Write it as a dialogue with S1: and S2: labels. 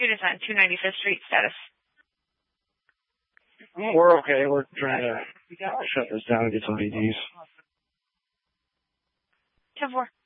S1: Unit 9, 295th Street, status.
S2: We're okay. We're trying to shut this down and get some BDs.
S1: 10-4.